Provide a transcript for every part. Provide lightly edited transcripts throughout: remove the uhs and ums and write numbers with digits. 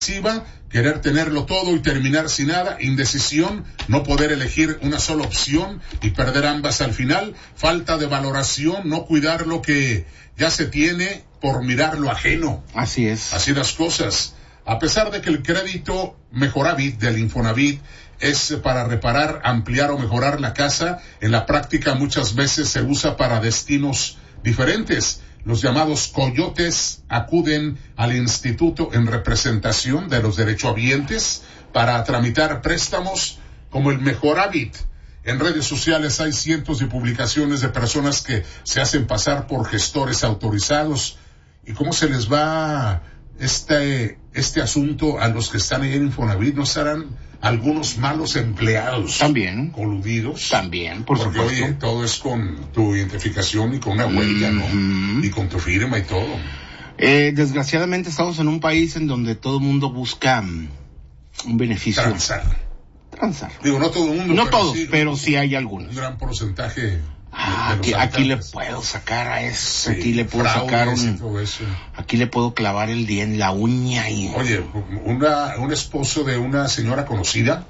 querer tenerlo todo y terminar sin nada, indecisión, no poder elegir una sola opción y perder ambas al final, falta de valoración, no cuidar lo que ya se tiene por mirar lo ajeno. Así es. Así las cosas. A pesar de que el crédito Mejoravit del Infonavit es para reparar, ampliar o mejorar la casa, en la práctica muchas veces se usa para destinos diferentes. Los llamados coyotes acuden al instituto en representación de los derechohabientes para tramitar préstamos como el Mejoravit. En redes sociales hay cientos de publicaciones de personas que se hacen pasar por gestores autorizados. ¿Y cómo se les va este asunto a los que están ahí en Infonavit? ¿No estarán algunos malos empleados también coludidos? También, por porque, supuesto. Oye, todo es con tu identificación y con una huella, ¿no? Y con tu firma y todo. Desgraciadamente estamos en un país en donde todo el mundo busca un beneficio. Transar. Digo, no todo el mundo. No todos, pero sí hay algunos. Un gran porcentaje. Aquí le puedo sacar a eso, sí, aquí le puedo sacar eso. Aquí le puedo clavar el diente, la uña y... Oye, un esposo de una señora conocida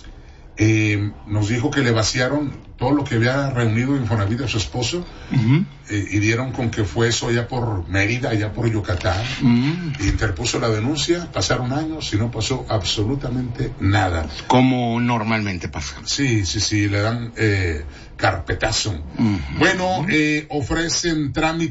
nos dijo que le vaciaron todo lo que había reunido Infonavit a su esposo, y dieron con que fue eso allá por Mérida, allá por Yucatán, y interpuso la denuncia. Pasaron años y no pasó absolutamente nada. Como normalmente pasa. Sí, le dan carpetazo. Bueno, ofrecen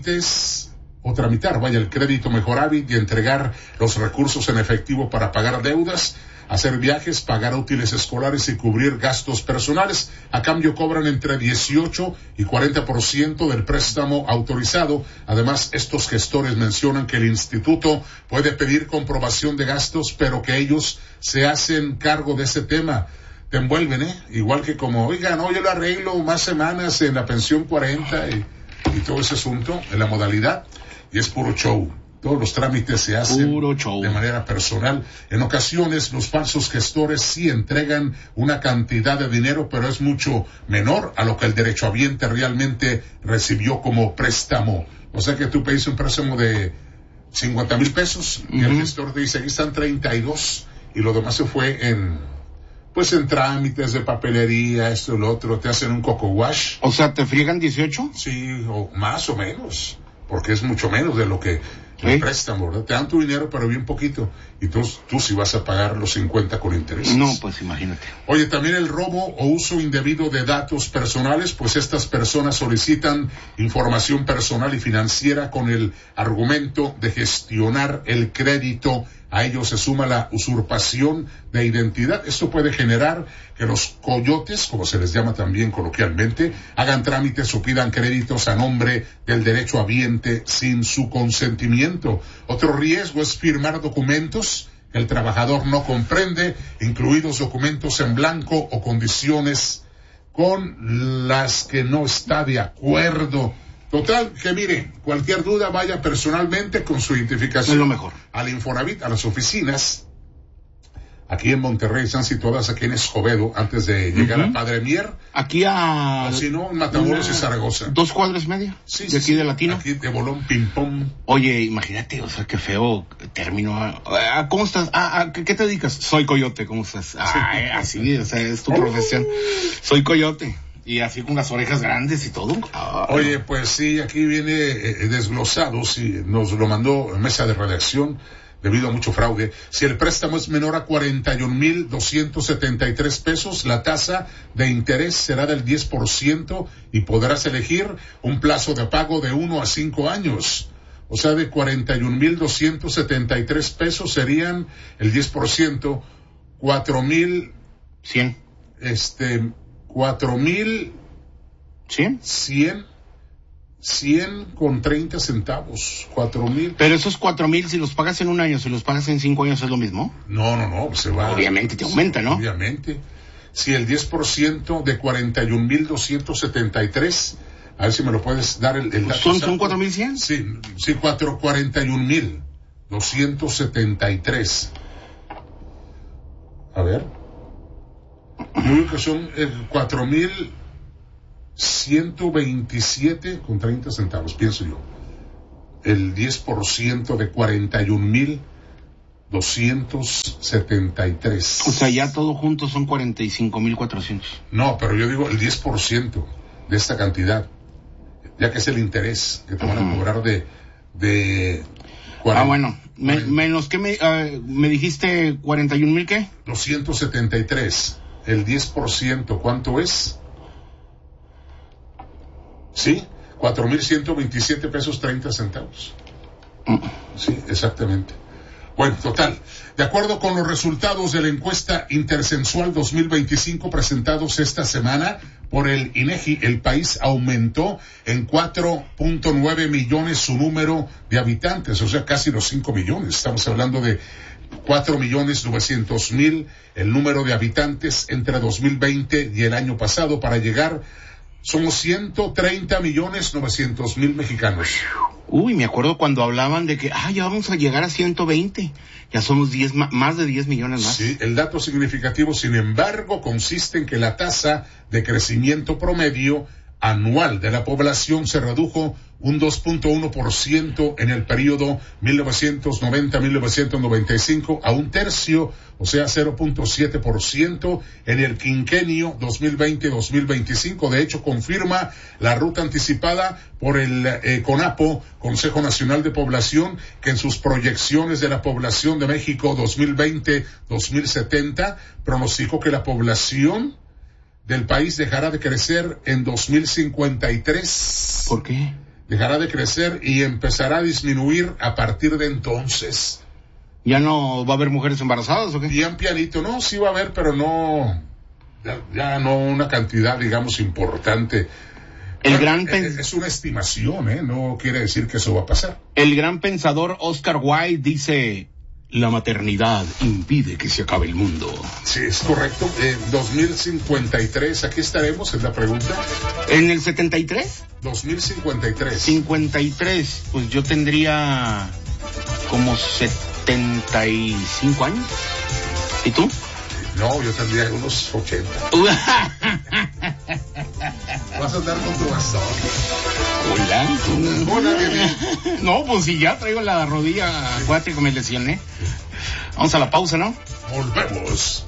tramitar el crédito Mejoravit y entregar los recursos en efectivo para pagar deudas, hacer viajes, pagar útiles escolares y cubrir gastos personales. A cambio cobran entre 18 y 40% del préstamo autorizado. Además, estos gestores mencionan que el instituto puede pedir comprobación de gastos, pero que ellos se hacen cargo de ese tema. Te envuelven, igual que como, oiga, no, yo lo arreglo más semanas en la pensión 40 y todo ese asunto, en la modalidad, y es puro show. Todos los trámites se hacen de manera personal. En ocasiones los falsos gestores sí entregan una cantidad de dinero, pero es mucho menor a lo que el derechohabiente realmente recibió como préstamo. O sea que tú pediste un préstamo de 50,000 pesos y el gestor te dice, aquí están 32, y lo demás se fue en trámites de papelería, esto y lo otro. Te hacen un coco wash. O sea, ¿te friegan 18? Sí, o más o menos, porque es mucho menos de lo que el préstamo, ¿verdad? Te dan tu dinero, pero bien poquito. Y tú sí vas a pagar los 50 con intereses. No, pues imagínate. Oye, también el robo o uso indebido de datos personales, pues estas personas solicitan información personal y financiera con el argumento de gestionar el crédito. A ello se suma la usurpación de identidad. Esto puede generar que los coyotes, como se les llama también coloquialmente, hagan trámites o pidan créditos a nombre del derechohabiente sin su consentimiento. Otro riesgo es firmar documentos que el trabajador no comprende, incluidos documentos en blanco o condiciones con las que no está de acuerdo. Total, que mire, cualquier duda vaya personalmente con su identificación. Es lo mejor. Al Infonavit, a las oficinas. Aquí en Monterrey están situadas aquí en Escobedo, antes de llegar a Padre Mier. Aquí o si no, en Matamoros y Zaragoza. 2 cuadras media. Sí, de aquí de Latino. Aquí de Bolón, ping-pong. Oye, imagínate, o sea, qué feo término. ¿Cómo estás? ¿Qué te dedicas? Soy coyote, ¿cómo estás? Así, o sea, es tu profesión. Soy coyote. Y así con las orejas grandes y todo. Oye, pues sí, aquí viene desglosado, sí, nos lo mandó mesa de redacción, debido a mucho fraude. Si el préstamo es menor a 41,273 pesos, la tasa de interés será del 10% y podrás elegir un plazo de pago de 1 a 5 años. O sea, de 41,273 pesos serían el 10%, 4,100. 4,100 con 30 centavos. 4,000. Pero esos 4,000, si los pagas en un año, si los pagas en 5 años, ¿es lo mismo? No, se va. Obviamente te aumenta, ¿no? Obviamente. Si el 10% de 41,273, a ver si me lo puedes dar el dato. ¿Son 4,100? Sí, 41,273. A ver. Yo creo que son 4,127 con 30 centavos, pienso yo. El 10% de 41,000 273. O sea, ya todo junto son 45,400. No, pero yo digo el 10% de esta cantidad, ya que es el interés que te van a cobrar de 40. Bueno, menos que me dijiste 41,000 ¿qué? 273. El 10%, ¿cuánto es? Sí, 4,127 pesos 30 centavos. Sí, exactamente. Bueno, total. De acuerdo con los resultados de la encuesta intercensual 2025 presentados esta semana por el INEGI, el país aumentó en 4.9 millones su número de habitantes, o sea, casi los 5 millones. Estamos hablando de 4,900,000 el número de habitantes entre 2020 y el año pasado para llegar. Somos 130,900,000 mexicanos. Uy, me acuerdo cuando hablaban de que, ya vamos a llegar a 120. Ya somos más de 10 millones más. Sí, el dato significativo, sin embargo, consiste en que la tasa de crecimiento promedio anual de la población se redujo un 2.1% en el periodo 1990-1995 a un tercio, o sea, 0.7% en el quinquenio 2020-2025. De hecho, confirma la ruta anticipada por el CONAPO, Consejo Nacional de Población, que en sus proyecciones de la población de México 2020-2070 pronosticó que la población del país dejará de crecer en 2053. ¿Por qué? Dejará de crecer y empezará a disminuir a partir de entonces. ¿Ya no va a haber mujeres embarazadas o qué? Bien pianito, no, sí va a haber, pero no, ya no una cantidad, digamos, importante. Es una estimación, no quiere decir que eso va a pasar. El gran pensador Oscar Wilde dice: la maternidad impide que se acabe el mundo. Sí, es correcto. En 2053, aquí estaremos, es la pregunta. ¿En el 73? 2053. 53, pues yo tendría como 75 años. ¿Y tú? No, yo tendría unos 80. Vas a andar con tu bastón. Hola, bebé. No, pues si ya traigo la rodilla acuática, me lesioné. Vamos a la pausa, ¿no? Volvemos.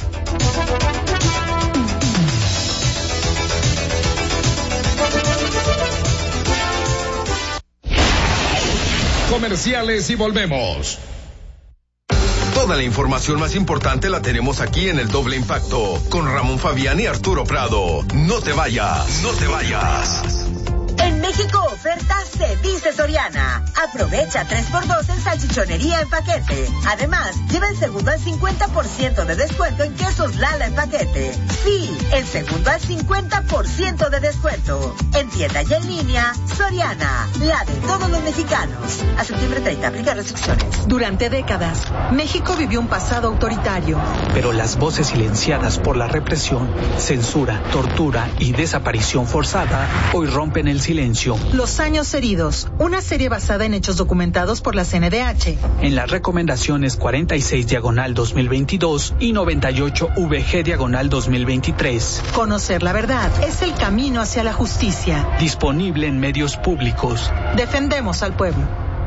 Comerciales y volvemos. Toda la información más importante la tenemos aquí en el Doble Impacto, con Ramón Fabián y Arturo Prado. No te vayas, no te vayas. En México oferta se dice Soriana. Aprovecha 3x2 en salchichonería en paquete. Además, lleva el segundo al 50% de descuento en quesos Lala en paquete. Sí, el segundo al 50% de descuento. En tienda y en línea, Soriana, la de todos los mexicanos. A septiembre 30, aplica restricciones. Durante décadas, México vivió un pasado autoritario. Pero las voces silenciadas por la represión, censura, tortura y desaparición forzada hoy rompen el silencio. Los años heridos, una serie basada en hechos documentados por la CNDH. En las recomendaciones 46/2022 y 98/VG/2023. Conocer la verdad es el camino hacia la justicia. Disponible en medios públicos. Defendemos al pueblo.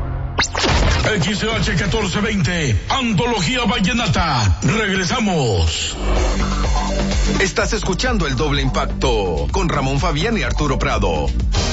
XH 1420, Antología Vallenata. Regresamos. Estás escuchando el Doble Impacto con Ramón Fabián y Arturo Prado.